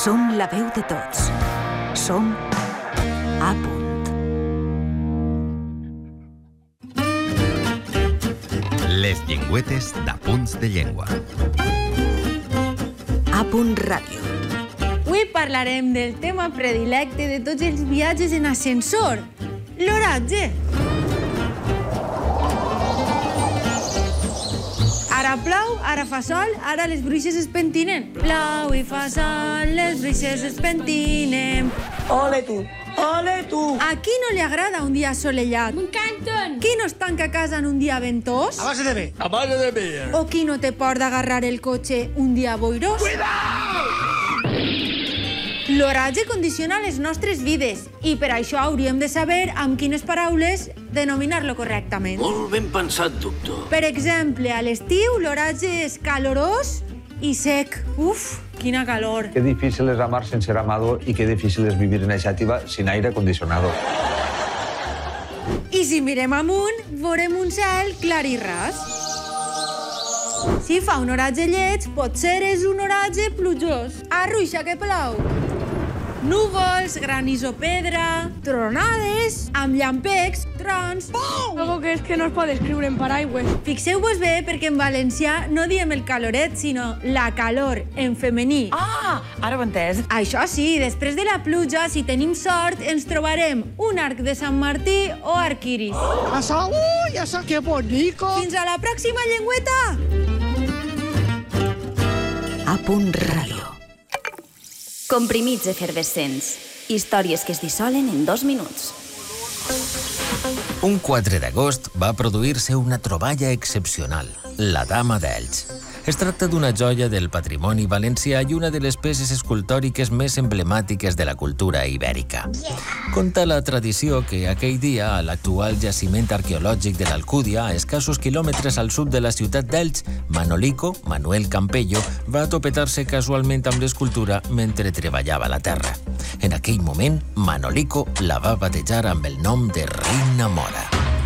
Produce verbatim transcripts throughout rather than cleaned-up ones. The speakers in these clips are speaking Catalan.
Som la veu de tots. Som A Punt. Les llengüetes d'Apunts de Llengua. A Punt Ràdio. Avui parlarem del tema predilecte de tots els viatges en ascensor, l'oratge. Ara plou, ara fa sol, ara les bruixes es pentinen. Plau i fa sol, les bruixes es pentinen. Ole tu, ole tu. A qui no li agrada un dia assolellat? M'encanten. Qui no es tanca a casa en un dia ventós? A base de bé, a base de bé. O qui no té por d'agarrar el cotxe un dia boirós? Cuidao! L'oratge condiciona les nostres vides i per això hauríem de saber amb quines paraules denominar-lo correctament. Molt ben pensat, doctor. Per exemple, a l'estiu l'oratge és calorós i sec. Uf, quina calor. Qué difícil es amar sin ser amado y qué difícil es vivir en Xàtiva sin aire acondicionado. I si mirem amunt, veurem un cel clar i ras. Si fa un oratge lleig, potser és un oratge plujós. Arruixa que plou. Núvols, granizo pedra, tronades, amb llampecs, trons... Algo que és que no es pot escriure en paraigües. Fixeu-vos bé perquè en valencià no diem el caloret, sinó la calor, en femení. Ah, ara ho he entès. Això sí, després de la pluja, si tenim sort, ens trobarem un arc de Sant Martí o arc iris. Això, ui, això que bonico. Fins a la pròxima llengüeta! A Punt Ràdio. Comprimits efervescents. Històries que es dissolen en dos minuts. Un quatre d'agost va produir-se una troballa excepcional, la Dama d'Elx. Es tracta d'una joia del patrimoni valencià i una de les peces escultòriques més emblemàtiques de la cultura ibèrica. Conta la tradició que aquell dia, a l'actual jaciment arqueològic de l'Alcúdia, a escassos quilòmetres al sud de la ciutat d'Elx, Manolico, Manuel Campello, va topetar-se casualment amb l'escultura mentre treballava la terra. En aquell moment, Manolico la va batejar amb el nom de Reina Mora.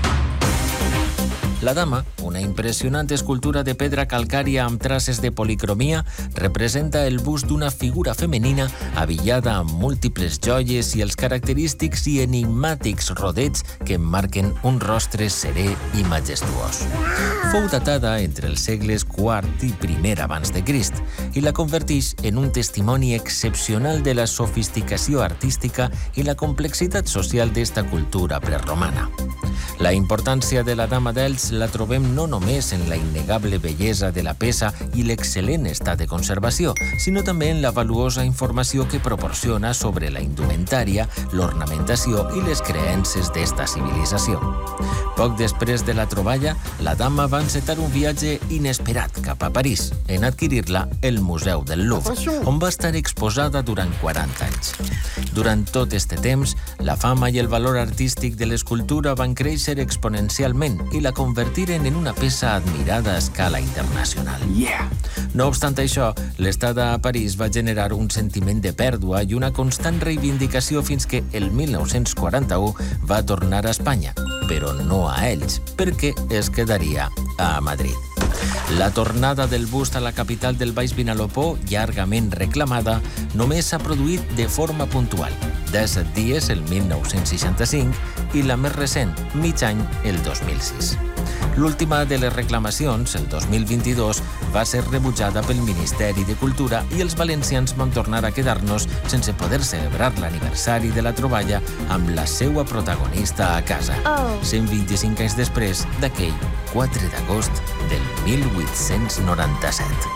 La Dama, una impressionant escultura de pedra calcària amb traces de policromia, representa el bust d'una figura femenina abillada amb múltiples joies i els característics i enigmàtics rodets que emmarquen un rostre serè i majestuós. Fou datada entre els segles quart i primer abans de Crist i la converteix en un testimoni excepcional de la sofisticació artística i la complexitat social d'esta cultura preromana. La importància de la Dama d'Elx la trobem no només en la innegable bellesa de la peça i l'excel·lent estat de conservació, sinó també en la valuosa informació que proporciona sobre la indumentària, l'ornamentació i les creences d'esta civilització. Poc després de la troballa, la Dama va encetar un viatge inesperat cap a París, en adquirir-la el Museu del Louvre, on va estar exposada durant quaranta anys. Durant tot este temps, la fama i el valor artístic de l'escultura van créixer exponencialment i la convertiren en una peça admirada a escala internacional. Yeah! No obstant això, l'estada a París va generar un sentiment de pèrdua i una constant reivindicació fins que el mil nou-cents quaranta-u va tornar a Espanya, però no a Elx, perquè es quedaria a Madrid. La tornada del bust a la capital del Baix Vinalopó, llargament reclamada, només s'ha produït de forma puntual, disset dies el mil nou-cents seixanta-cinc i la més recent, mig any, el dos mil sis. L'última de les reclamacions, el dos mil vint-i-dos, va ser rebutjada pel Ministeri de Cultura i els valencians vam tornar a quedar-nos sense poder celebrar l'aniversari de la troballa amb la seua protagonista a casa, Oh. cent vint-i-cinc anys després d'aquell quatre d'agost del mil vuit-cents noranta-set.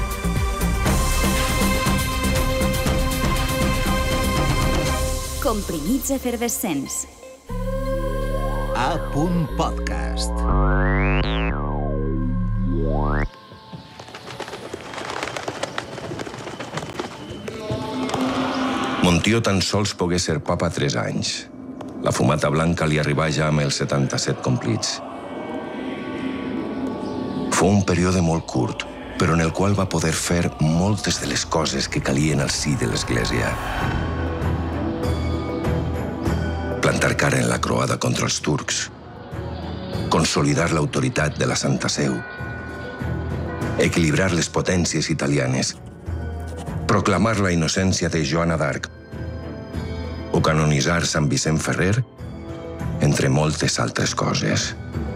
Comprimits efervescents. A Punt Podcast. Montió tan sols pogué ser papa tres anys. La fumata blanca li arribà ja amb els setanta-set complits. Fou un període molt curt, però en el qual va poder fer moltes de les coses que calien al si de l'Església. Plantar cara en la croada contra els turcs, consolidar l'autoritat de la Santa Seu, equilibrar les potències italianes proclamar la innocència de Joana d'Arc o canonitzar Sant Vicent Ferrer, entre moltes altres coses.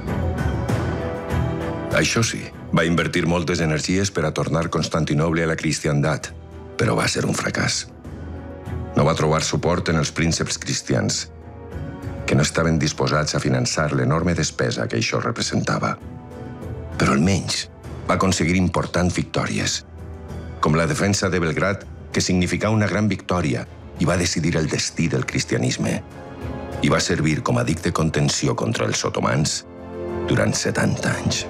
Això sí, va invertir moltes energies per a tornar Constantinoble a la cristiandat, però va ser un fracàs. No va trobar suport en els prínceps cristians, que no estaven disposats a finançar l'enorme despesa que això representava. Però almenys va aconseguir importants victòries, com la defensa de Belgrad, que significava una gran victòria i va decidir el destí del cristianisme, i va servir com a dic de contenció contra els otomans durant setanta anys.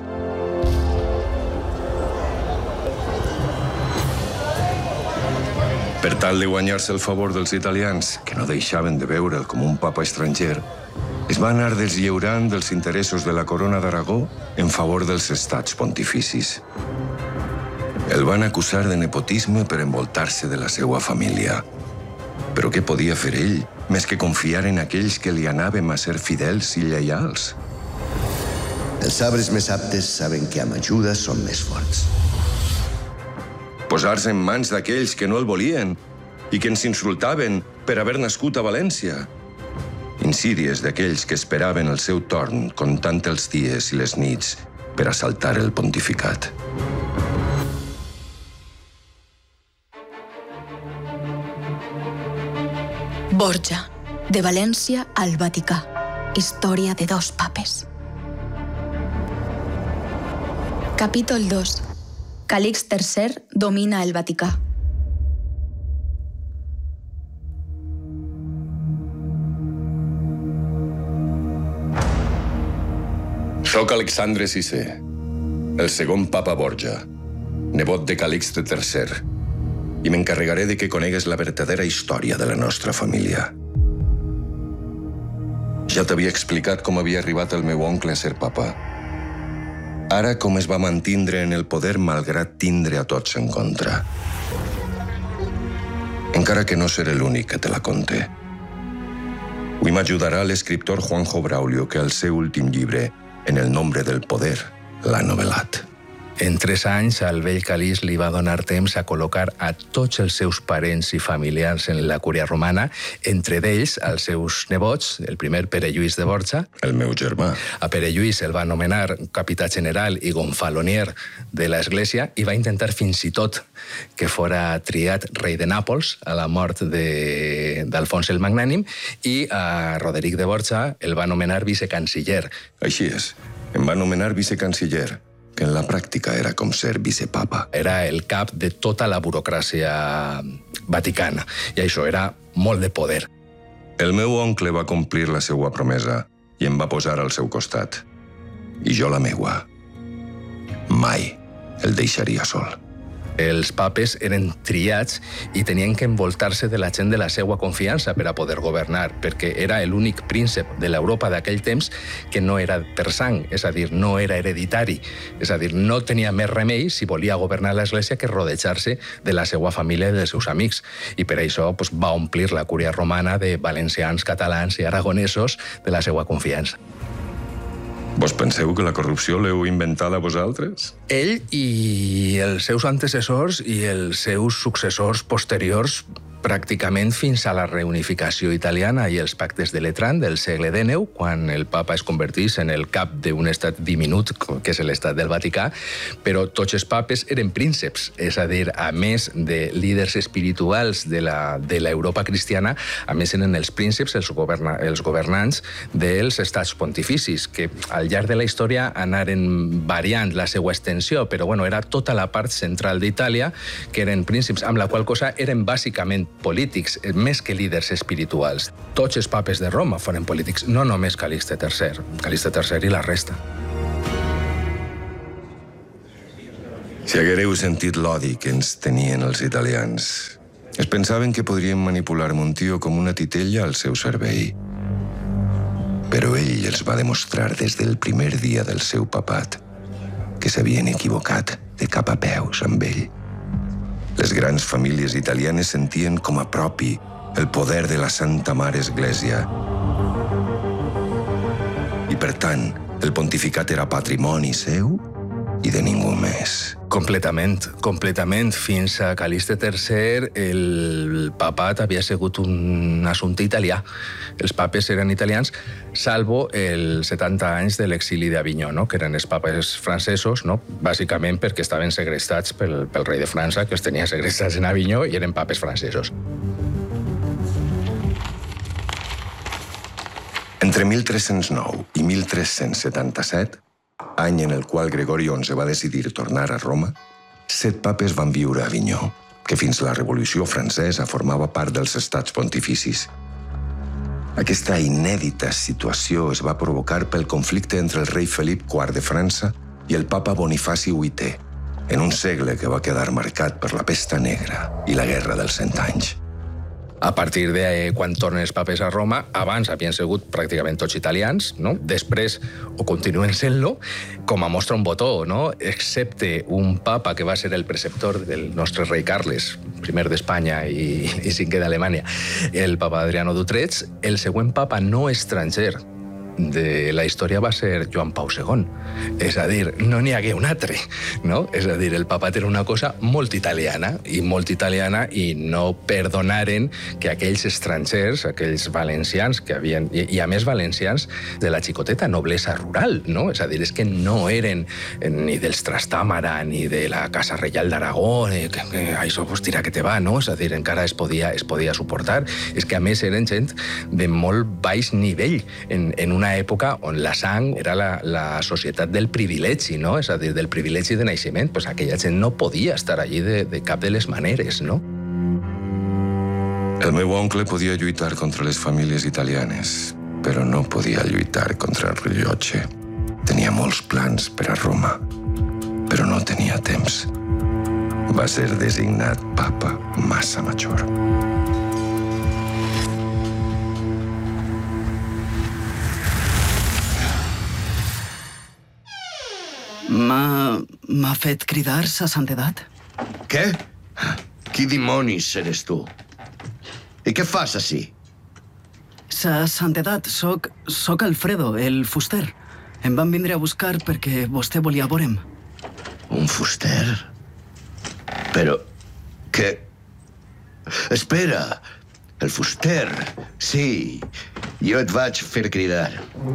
Per tal de guanyar-se el favor dels italians, que no deixaven de veure'l com un papa estranger, es va anar deslliurant dels interessos de la corona d'Aragó en favor dels estats pontificis. El van acusar de nepotisme per envoltar-se de la seva família. Però què podia fer ell, més que confiar en aquells que li anàvem a ser fidels i lleials? Els sabres més aptes saben que amb ajuda són més forts. Posar-se en mans d'aquells que no el volien i que ens insultaven per haver nascut a València. Insídies d'aquells que esperaven el seu torn comptant els dies i les nits per assaltar el pontificat. Borja, de València al Vaticà. Història de dos papes. Capítol dos. Càlix tercer domina el Vaticà. Soc Alexandre sisè, el segon papa Borja, nebot de Calixte tercer, i m'encarregaré de que conegues la verdadera història de la nostra família. Ja t'havia explicat com havia arribat el meu oncle a ser papa. Ara com es va mantindre en el poder malgrat tindre a tots en contra. Encara que no seré l'únic que te la conte. Avui m'ajudarà l'escriptor Juanjo Braulio, que al seu últim llibre, En el nombre del poder, l'ha novel·lat. En tres anys, el vell Calix li va donar temps a col·locar a tots els seus parents i familiars en la cúria romana, entre d'ells els seus nebots, el primer Pere Lluís de Borja. El meu germà. A Pere Lluís el va nomenar capità general i gonfalonier de l'Església i va intentar fins i tot que fora triat rei de Nàpols a la mort d'Alfons el Magnànim, i a Roderic de Borja el va nomenar vicecanciller. Així és, em va nomenar vicecanciller, que en la pràctica era com ser vicepapa. Era el cap de tota la burocràcia vaticana, i això era molt de poder. El meu oncle va complir la seva promesa i em va posar al seu costat. I jo la meua. Mai el deixaria sol. Els papes eren triats i tenien que envoltar-se de la gent de la seva confiança per a poder governar, perquè era l'únic príncep de l'Europa d'aquell temps que no era per sang, és a dir, no era hereditari. És a dir, no tenia més remei, si volia governar l'Església, que rodejar-se de la seva família i dels seus amics. I per això doncs, va omplir la cúria romana de valencians, catalans i aragonesos de la seva confiança. Vos penseu que la corrupció l'heu inventada vosaltres? Ell i els seus antecessors i els seus successors posteriors pràcticament fins a la reunificació italiana i els pactes de Letrán del segle dènou, quan el papa es convertís en el cap d'un estat diminut, que és l'estat del Vaticà, però tots els papes eren prínceps, és a dir, a més de líders espirituals de l'Europa cristiana, a més eren els prínceps, els, governa, els governants dels estats pontificis, que al llarg de la història anaren variant la seva extensió, però bueno, era tota la part central d'Itàlia, que eren prínceps, amb la qual cosa eren bàsicament polítics, més que líders espirituals. Tots els papes de Roma foren polítics, no només Calixte tercer, Calixte tercer i la resta. Si haguereu sentit l'odi que ens tenien els italians, es pensaven que podrien manipular Montijo com una titella al seu servei. Però ell els va demostrar des del primer dia del seu papat que s'havien equivocat de cap a peus amb ell. Les grans famílies italianes sentien com a propi el poder de la Santa Mare Església. I per tant, el pontificat era patrimoni seu i de ningú més. Completament, completament. Fins a Caliste tercer, el papat havia sigut un assumpte italià. Els papes eren italians, salvo els setanta anys de l'exili d'Avinyó, no? Que eren els papes francesos, no? Bàsicament perquè estaven segrestats pel, pel rei de França, que els tenia segrestats en Avinyó, i eren papes francesos. Entre mil tres-cents nou i mil tres-cents setanta-set, any en el qual Gregori onze va decidir tornar a Roma, set papes van viure a Avinyó, que fins a la Revolució Francesa formava part dels estats pontificis. Aquesta inèdita situació es va provocar pel conflicte entre el rei Felip quart de França i el papa Bonifaci vuitè, en un segle que va quedar marcat per la pesta negra i la guerra dels cent anys. A partir de quan tornen els papes a Roma, abans havien sigut pràcticament tots italians, no? Després, o continuen sent-lo, com a mostra un botó, no? Excepte un papa que va ser el preceptor del nostre rei Carles, primer d'Espanya i, i cinquè d'Alemanya, el papa Adriano d'Utrecht, el següent papa no estranger de la història va ser Joan Pau segon. És a dir, no n'hi hagué un altre, no? És a dir, el papat era una cosa molt italiana, i molt italiana, i no perdonaren que aquells estrangers, aquells valencians que havien... I, i a més valencians de la xicoteta noblesa rural, no? És a dir, és que no eren ni dels Trastàmara, ni de la Casa Reial d'Aragó, eh, que, que això pues tira que te va, no? És a dir, encara es podia, es podia suportar. És que a més eren gent de molt baix nivell, en, en una una època on la sang era la, la societat del privilegi, no? És a dir, del privilegi de naixement. Pues aquella gent no podia estar allí de, de cap de les maneres, no? El meu oncle podia lluitar contra les famílies italianes, però no podia lluitar contra el rellotge. Tenia molts plans per a Roma, però no tenia temps. Va ser designat papa massa major. M'ha... m'ha fet cridar sa santedat. Què? Qui dimonis eres tu? I què fas ací? Sa santedat, soc... soc Alfredo, el fuster. Em van vindre a buscar perquè vostè volia veure'm. Un fuster? Però... què? Espera! El fuster... Sí, jo et vaig fer cridar.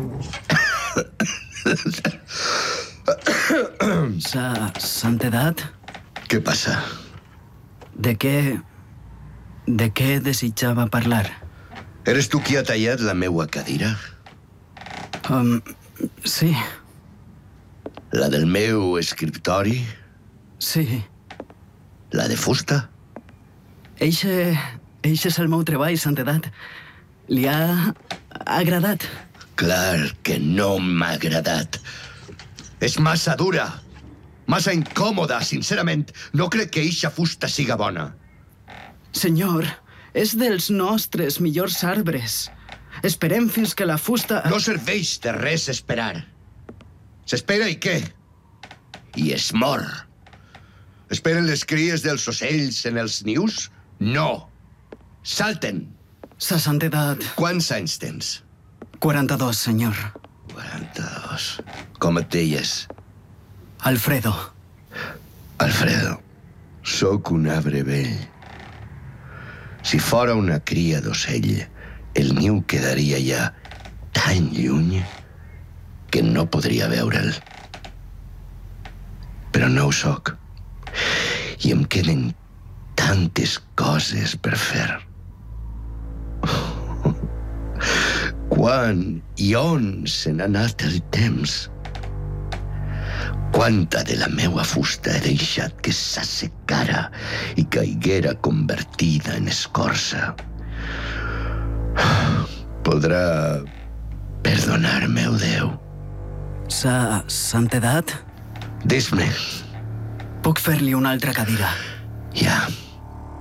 Sa santedat? Què passa? De què... de què desitjava parlar? Eres tu qui ha tallat la meua cadira? Um, sí. La del meu escriptori? Sí. La de fusta? Eixe... eixe és el meu treball, santedat. Li ha... agradat? Clar que no m'ha agradat. És massa dura, massa incòmoda, sincerament. No crec que eixa fusta siga bona. Senyor, és dels nostres millors arbres. Esperem fins que la fusta... No serveix de res esperar. S'espera i què? I es mor. Esperen les cries dels ocells en els nius? No. Salten. Sa santedat... Quants anys tens? quaranta-dos, senyor. quaranta-dos. Com et deies? Alfredo. Alfredo, sóc un arbre vell. Si fora una cria d'ocell, el niu quedaria ja tan lluny que no podria veure'l. Però no ho sóc. I em queden tantes coses per fer. Quan i on se n'ha anat el temps? Quanta de la meua fusta he deixat que s'assecara i caiguera convertida en escorça? Podrà perdonar-me, Déu? Sa santedat? Dis-me. Puc fer-li una altra cadira? Ja.